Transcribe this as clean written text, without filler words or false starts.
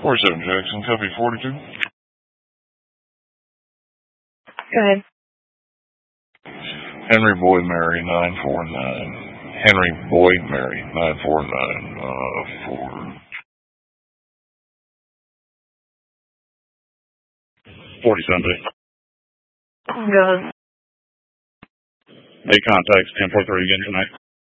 47 Jackson, copy 42. Go ahead. Henry Boyd Mary 949. Henry Boyd Mary 949. 40 Sunday. Go ahead. May contacts 1043 again tonight.